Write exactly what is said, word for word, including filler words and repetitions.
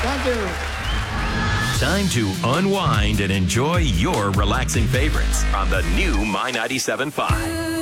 Thank you. Time to unwind and enjoy your relaxing favorites on the new My ninety-seven point five.